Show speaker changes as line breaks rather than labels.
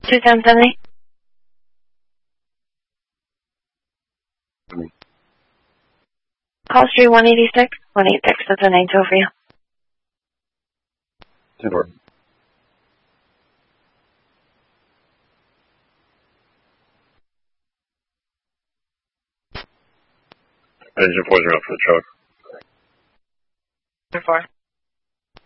21070. Call Street 186. 186, that's a 9 for you.
10-4. Engine 40 out for the truck.
4.